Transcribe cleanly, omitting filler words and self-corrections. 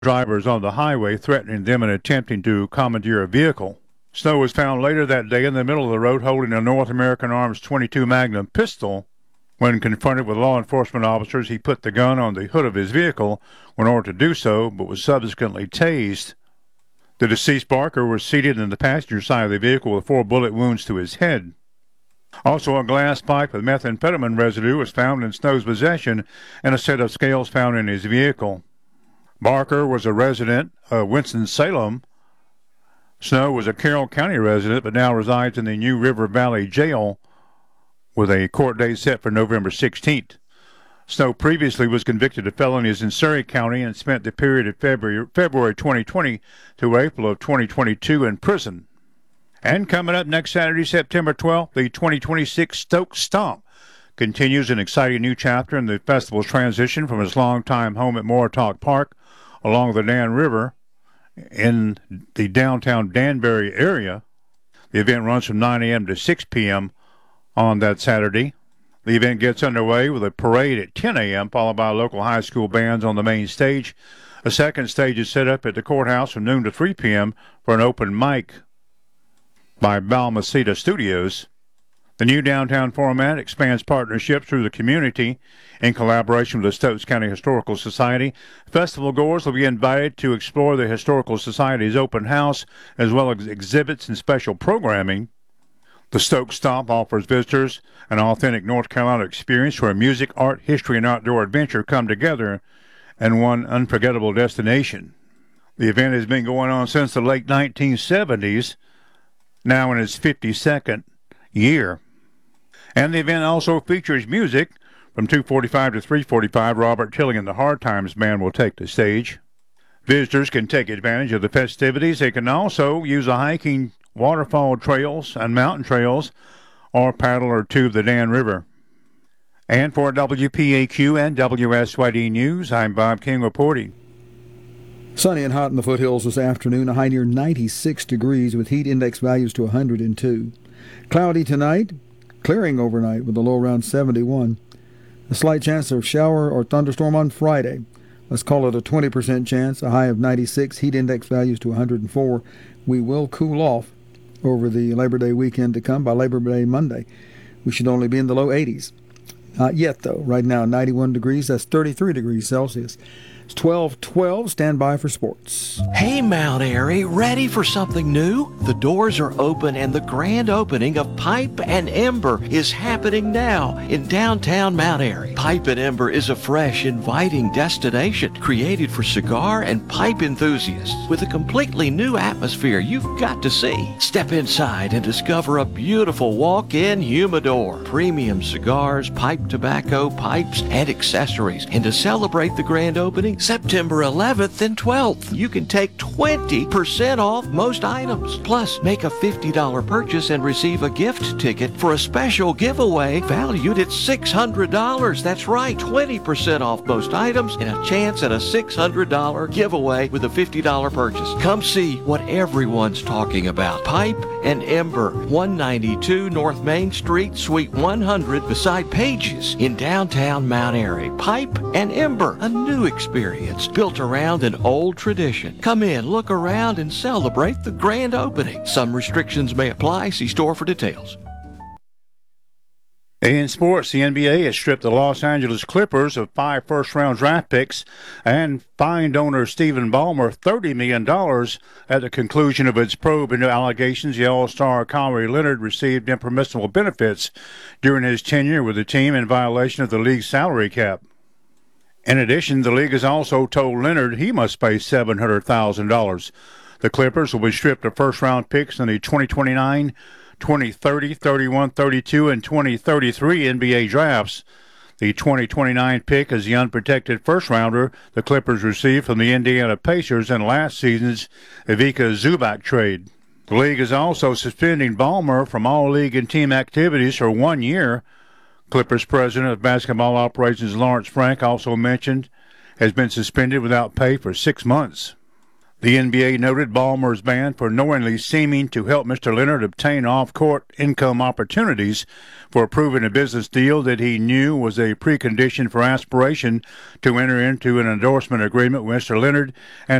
drivers on the highway, threatening them and attempting to commandeer a vehicle. Snow was found later that day in the middle of the road holding a North American Arms .22 Magnum pistol. When confronted with law enforcement officers, he put the gun on the hood of his vehicle in order to do so, but was subsequently tased. The deceased Barker was seated in the passenger side of the vehicle with 4 bullet wounds to his head. Also, a glass pipe with methamphetamine residue was found in Snow's possession and a set of scales found in his vehicle. Barker was a resident of Winston-Salem. Snow was a Carroll County resident but now resides in the New River Valley Jail with a court date set for November 16th. Snow previously was convicted of felonies in Surry County and spent the period of February 2020 to April of 2022 in prison. And coming up next Saturday, September 12th, the 2026 Stoke Stomp continues an exciting new chapter in the festival's transition from its longtime home at Moortalk Park along the Dan River in the downtown Danbury area. The event runs from 9 a.m. to 6 p.m. on that Saturday. The event gets underway with a parade at 10 a.m., followed by local high school bands on the main stage. A second stage is set up at the courthouse from noon to 3 p.m. for an open mic by Balmaceda Studios. The new downtown format expands partnerships through the community in collaboration with the Stokes County Historical Society. Festival goers will be invited to explore the Historical Society's open house as well as exhibits and special programming. The Stoke Stomp offers visitors an authentic North Carolina experience where music, art, history, and outdoor adventure come together in one unforgettable destination. The event has been going on since the late 1970s, now in its 52nd year. And the event also features music. From 2:45 to 3:45, Robert Tilling and the Hard Times Band will take the stage. Visitors can take advantage of the festivities. They can also use a hiking waterfall trails and mountain trails or paddle or tube the Dan River. And for WPAQ and WSYD News, I'm Bob King reporting. Sunny and hot in the foothills this afternoon, a high near 96 degrees with heat index values to 102. Cloudy tonight, clearing overnight with a low around 71. A slight chance of shower or thunderstorm on Friday. Let's call it a 20% chance, a high of 96, heat index values to 104. We will cool off over the Labor Day weekend to come. By Labor Day Monday, we should only be in the low 80s. Not yet, though. Right now, 91 degrees. That's 33 degrees Celsius. It's 12:12. Stand by for sports. Hey, Mount Airy, ready for something new? The doors are open and the grand opening of Pipe and Ember is happening now in downtown Mount Airy. Pipe and Ember is a fresh, inviting destination created for cigar and pipe enthusiasts with a completely new atmosphere you've got to see. Step inside and discover a beautiful walk-in humidor, premium cigars, pipe tobacco, pipes, and accessories. And to celebrate the grand opening, September 11th and 12th, you can take 20% off most items. Plus, make a $50 purchase and receive a gift ticket for a special giveaway valued at $600. That's right, 20% off most items and a chance at a $600 giveaway with a $50 purchase. Come see what everyone's talking about. Pipe and Ember, 192 North Main Street, Suite 100, beside Pages in downtown Mount Airy. Pipe and Ember, a new experience built around an old tradition. Come in, look around, and celebrate the grand opening. Some restrictions may apply. See store for details. In sports, the NBA has stripped the Los Angeles Clippers of 5 first-round draft picks and fined owner Stephen Ballmer $30 million at the conclusion of its probe into allegations the All-Star Kawhi Leonard received impermissible benefits during his tenure with the team in violation of the league's salary cap. In addition, the league has also told Leonard he must pay $700,000. The Clippers will be stripped of first-round picks in the 2029, 2030, 31, 32, and 2033 NBA drafts. The 2029 pick is the unprotected first-rounder the Clippers received from the Indiana Pacers in last season's Ivica Zubac trade. The league is also suspending Ballmer from all league and team activities for 1 year. Clippers president of basketball operations Lawrence Frank also mentioned has been suspended without pay for 6 months. The NBA noted Ballmer's ban for knowingly seeming to help Mr. Leonard obtain off-court income opportunities for approving a business deal that he knew was a precondition for aspiration to enter into an endorsement agreement with Mr. Leonard and